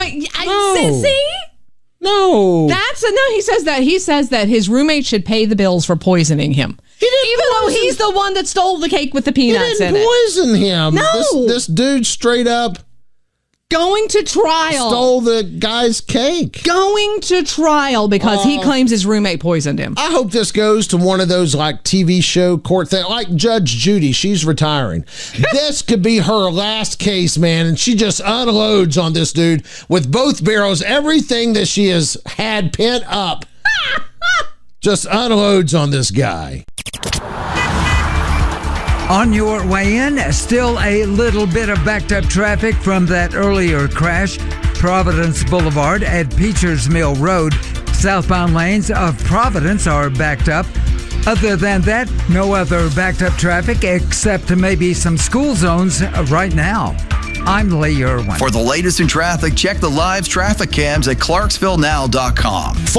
See? No. He says that his roommate should pay the bills for poisoning him. Even though he's the one that stole the cake with the peanuts in it. He didn't poison him. No. This dude straight up going to trial. Stole the guy's cake. Going to trial because he claims his roommate poisoned him. I hope this goes to one of those like TV show court things, like Judge Judy. She's retiring. This could be her last case, man, and she just unloads on this dude with both barrels. Everything that she has had pent up just unloads on this guy. On your way in, still a little bit of backed up traffic from that earlier crash. Providence Boulevard at Peachers Mill Road. Southbound lanes of Providence are backed up. Other than that, no other backed up traffic except maybe some school zones right now. I'm Lee Irwin. For the latest in traffic, check the live traffic cams at ClarksvilleNow.com.